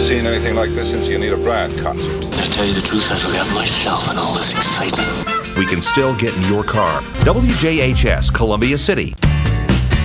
seen anything like this since the Anita Bryant concert. To tell you the truth, I forgot myself and all this excitement. We can still get in your car. WJHS, Columbia City.